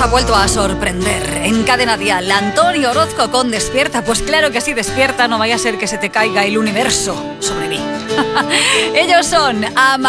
ha vuelto a sorprender. En Cadena Dial, Antonio Orozco con Despierta. Pues claro que sí, despierta, no vaya a ser que se te caiga el universo sobre mí. Ellos son